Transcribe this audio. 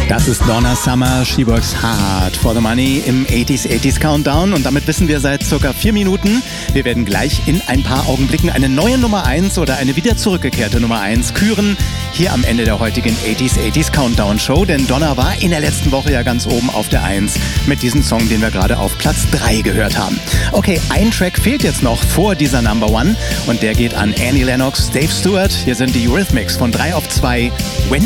Das ist Donna Summer, She Works Hard for the Money im 80s Countdown. Und damit wissen wir seit circa 4 Minuten, wir werden gleich in ein paar Augenblicken eine neue Nummer 1 oder eine wieder zurückgekehrte Nummer 1 küren. Hier am Ende der heutigen 80s Countdown Show. Denn Donna war in der letzten Woche ja ganz oben auf der 1 mit diesem Song, den wir gerade auf Platz 3 gehört haben. Okay, ein Track fehlt jetzt noch vor dieser Number 1 und der geht an Annie Lennox, Dave Stewart. Hier sind die Eurythmics von 3 auf 2.